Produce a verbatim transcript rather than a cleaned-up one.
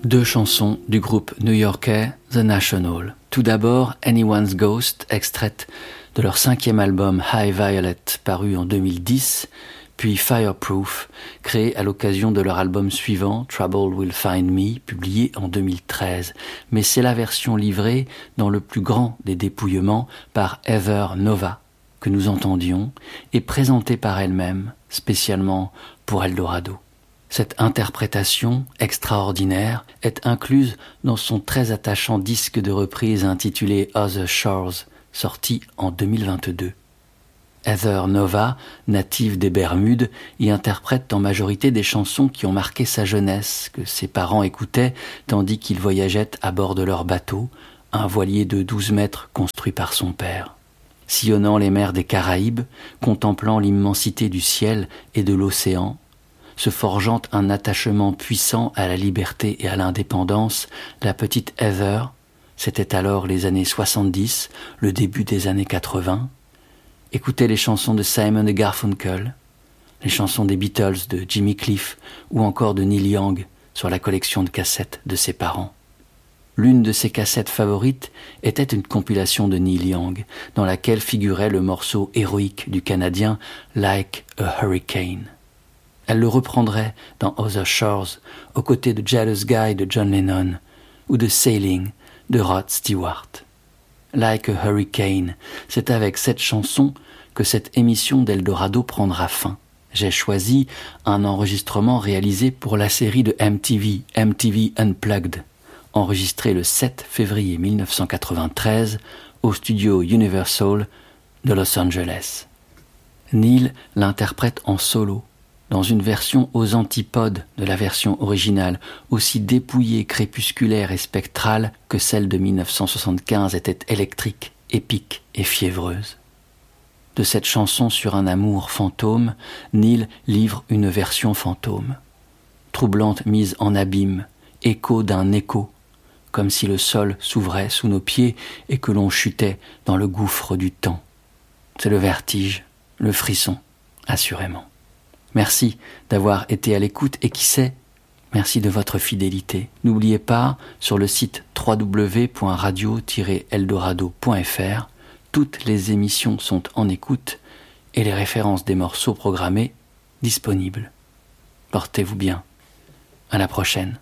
Deux chansons du groupe new-yorkais The National. Tout d'abord, Anyone's Ghost, extraite de leur cinquième album High Violet, paru en deux mille dix, puis Fireproof, créé à l'occasion de leur album suivant, Trouble Will Find Me, publié en deux mille treize. Mais c'est la version livrée dans le plus grand des dépouillements par Heather Nova, que nous entendions, et présentée par elle-même, spécialement pour Eldorado. Cette interprétation extraordinaire est incluse dans son très attachant disque de reprise intitulé Other Shores, sorti en deux mille vingt-deux. Heather Nova, native des Bermudes, y interprète en majorité des chansons qui ont marqué sa jeunesse, que ses parents écoutaient tandis qu'ils voyageaient à bord de leur bateau, un voilier de douze mètres construit par son père. Sillonnant les mers des Caraïbes, contemplant l'immensité du ciel et de l'océan, se forgeant un attachement puissant à la liberté et à l'indépendance, la petite Heather, c'était alors les années soixante-dix, le début des années quatre-vingts, écoutait les chansons de Simon et Garfunkel, les chansons des Beatles, de Jimmy Cliff ou encore de Neil Young sur la collection de cassettes de ses parents. L'une de ses cassettes favorites était une compilation de Neil Young, dans laquelle figurait le morceau héroïque du Canadien Like a Hurricane. Elle le reprendrait dans Other Shores, aux côtés de Jealous Guy de John Lennon ou de Sailing de Rod Stewart. Like a Hurricane, c'est avec cette chanson que cette émission d'Eldorado prendra fin. J'ai choisi un enregistrement réalisé pour la série de M T V, M T V Unplugged, enregistré le sept février mille neuf cent quatre-vingt-treize au studio Universal de Los Angeles. Neil l'interprète en solo, dans une version aux antipodes de la version originale, aussi dépouillée, crépusculaire et spectrale que celle de mille neuf cent soixante-quinze était électrique, épique et fiévreuse. De cette chanson sur un amour fantôme, Neil livre une version fantôme, troublante mise en abîme, écho d'un écho, comme si le sol s'ouvrait sous nos pieds et que l'on chutait dans le gouffre du temps. C'est le vertige, le frisson, assurément. Merci d'avoir été à l'écoute et qui sait, merci de votre fidélité. N'oubliez pas, sur le site w w w point radio tiret eldorado point f r, toutes les émissions sont en écoute et les références des morceaux programmés disponibles. Portez-vous bien. À la prochaine.